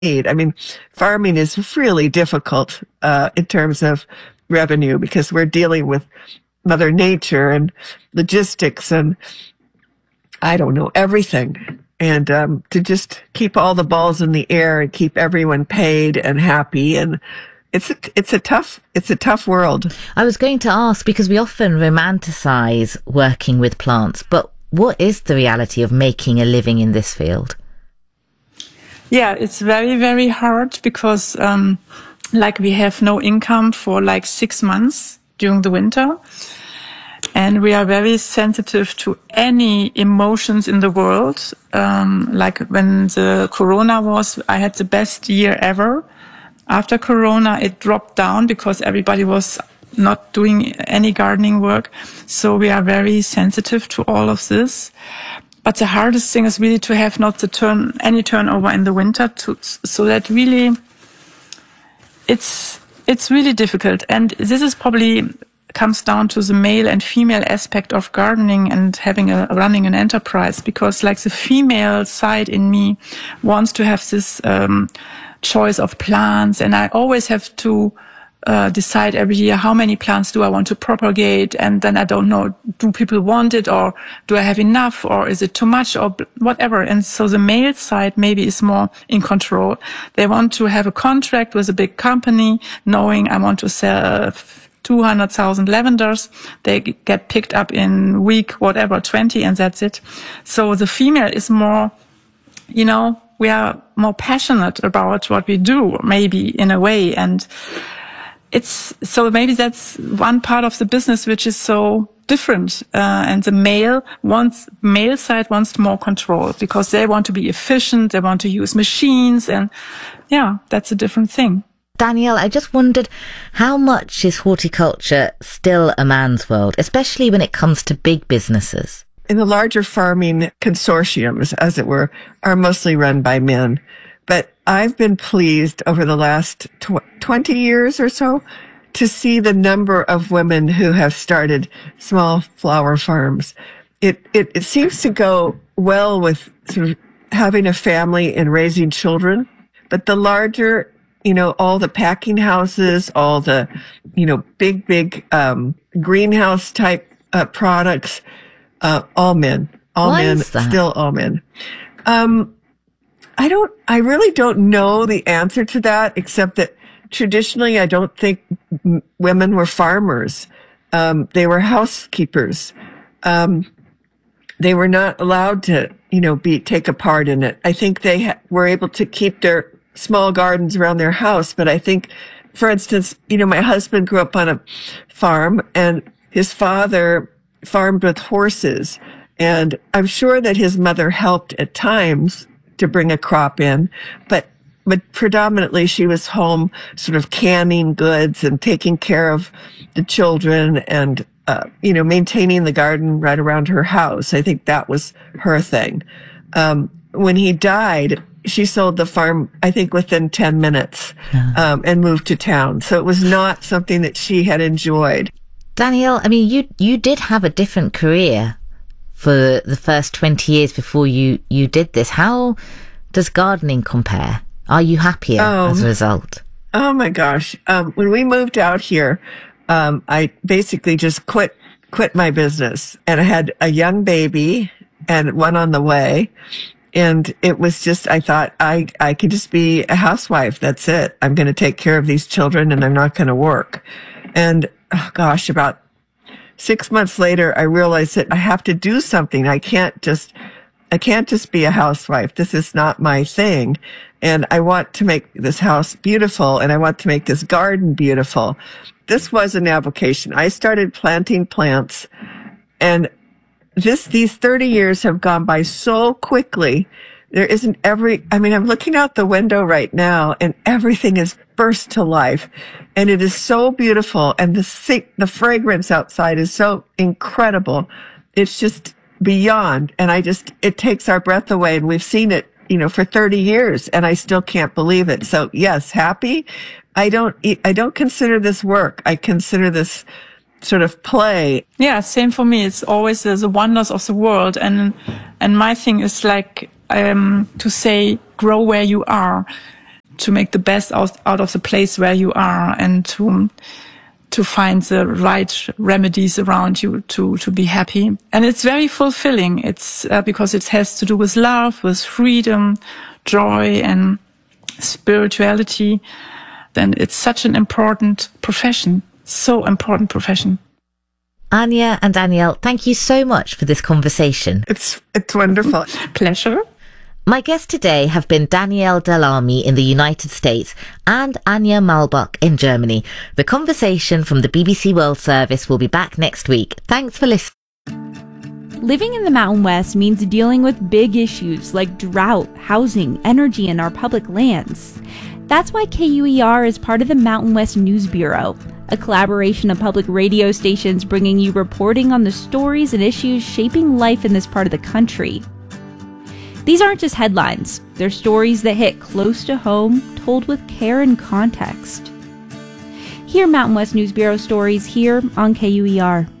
I mean, farming is really difficult, in terms of revenue because we're dealing with Mother Nature and logistics and I don't know, everything. And, to just keep all the balls in the air and keep everyone paid and happy. And it's a tough world. I was going to ask, because we often romanticize working with plants, but what is the reality of making a living in this field? Yeah, it's very, very hard because, we have no income for 6 months during the winter. And we are very sensitive to any emotions in the world. Like when the Corona was, I had the best year ever. After Corona, it dropped down because everybody was not doing any gardening work. So we are very sensitive to all of this. But the hardest thing is really to have not any turnover in the winter, so that really, it's really difficult. And this is probably comes down to the male and female aspect of gardening and running an enterprise, because the female side in me wants to have this choice of plants, and I always have to decide every year how many plants do I want to propagate, and then I don't know, do people want it, or do I have enough, or is it too much, or whatever. And so the male side maybe is more in control. They want to have a contract with a big company, knowing I want to sell 200,000 lavenders. They get picked up in week 20, and that's it. So the female is more, we are more passionate about what we do, maybe in a way. And maybe that's one part of the business which is so different. And the male side wants more control because they want to be efficient. They want to use machines. And yeah, that's a different thing. Danielle, I just wondered, how much is horticulture still a man's world, especially when it comes to big businesses? In the larger farming consortiums, as it were, are mostly run by men. But I've been pleased over the last 20 years or so to see the number of women who have started small flower farms. It seems to go well with sort of having a family and raising children, but the larger, all the packing houses, all the, big, greenhouse type, products, all men, still all men. I really don't know the answer to that, except that traditionally, I don't think women were farmers. They were housekeepers. They were not allowed to, take a part in it. I think they were able to keep their small gardens around their house. But I think, for instance, my husband grew up on a farm and his father farmed with horses. And I'm sure that his mother helped at times to bring a crop in, but predominantly she was home sort of canning goods and taking care of the children and, maintaining the garden right around her house. I think that was her thing. When he died, she sold the farm, I think, within 10 minutes, and moved to town. So it was not something that she had enjoyed. Danielle, I mean, you did have a different career for the first 20 years before you did this. How does gardening compare? Are you happier as a result? Oh my gosh. When we moved out here, I basically just quit my business, and I had a young baby and one on the way. And it was just, I thought I could just be a housewife. That's it. I'm going to take care of these children and I'm not going to work. And about 6 months later, I realized that I have to do something. I can't just be a housewife. This is not my thing. And I want to make this house beautiful, and I want to make this garden beautiful. This was an avocation. I started planting plants, and these 30 years have gone by so quickly. There isn't I'm looking out the window right now, and everything is burst to life. And it is so beautiful. And the fragrance outside is so incredible. It's just beyond. And it takes our breath away. And we've seen it, for 30 years, and I still can't believe it. So yes, happy. I don't consider this work. I consider this sort of play. Yeah, same for me. It's always the wonders of the world. And my thing is to say, grow where you are. make the best out of the place where you are, and to find the right remedies around you to be happy. And it's very fulfilling. It's because it has to do with love, with freedom, joy, and spirituality. Then it's such an important profession. So important profession. Anja and Danielle, thank you so much for this conversation. It's wonderful. Pleasure. My guests today have been Danielle Dell'Armi in the United States and Anja Malbach in Germany. The conversation from the BBC World Service will be back next week. Thanks for listening. Living in the Mountain West means dealing with big issues like drought, housing, energy, and our public lands. That's why KUER is part of the Mountain West News Bureau, a collaboration of public radio stations bringing you reporting on the stories and issues shaping life in this part of the country. These aren't just headlines. They're stories that hit close to home, told with care and context. Hear Mountain West News Bureau stories here on KUER.